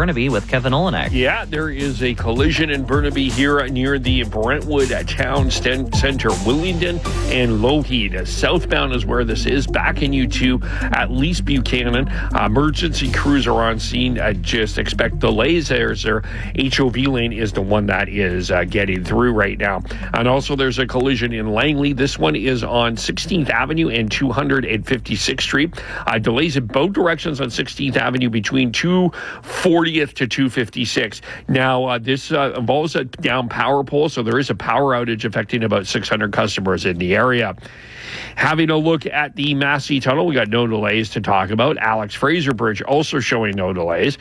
Burnaby with Kevin Olenek. Yeah, there is a collision in Burnaby here near the Brentwood Town Center, Willingdon and Lougheed. Southbound is where this is, backing you to at least Buchanan. Emergency crews are on scene. Just expect delays. There's their HOV lane is the one that is getting through right now. And also there's a collision in Langley. This one is on 16th Avenue and 256th Street. Delays in both directions on 16th Avenue between 240th to 256. Now, this involves a down power pole, so there is a power outage affecting about 600 customers in the area. Having a look at the Massey Tunnel, we got no delays to talk about. Alex Fraser Bridge also showing no delays.